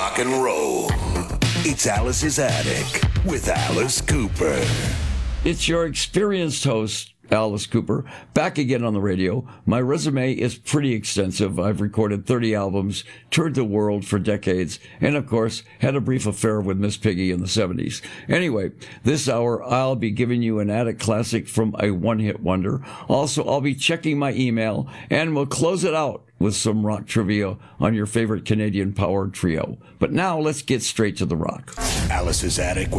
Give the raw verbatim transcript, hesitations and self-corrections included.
rock and roll. It's Alice's Attic with Alice Cooper. It's your experienced host, Alice Cooper, back again on the radio. My resume is pretty extensive. I've recorded thirty albums, toured the world for decades, and of course, had a brief affair with Miss Piggy in the seventies. Anyway, this hour, I'll be giving you an attic classic from a one-hit wonder. Also, I'll be checking my email, and we'll close it out with some rock trivia on your favorite Canadian power trio. But now, let's get straight to the rock. Alice's Attic